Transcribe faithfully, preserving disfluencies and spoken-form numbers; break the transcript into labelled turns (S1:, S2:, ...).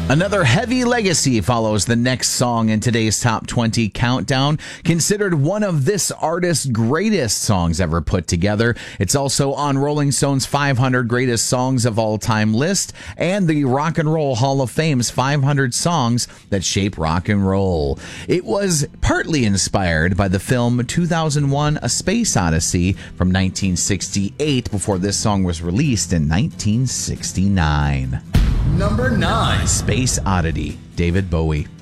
S1: Another heavy legacy follows the next song in today's Top twenty Countdown. Considered one of this artist's greatest songs ever put together. It's also on Rolling Stone's five hundred Greatest Songs of All Time list and the Rock and Roll Hall of Fame's five hundred Songs That Shape Rock and Roll. It was partly inspired by the film two thousand one A Space Odyssey from nineteen sixty-eight before this song was released in nineteen sixty-nine.
S2: Number nine.
S1: Space Oddity, David Bowie.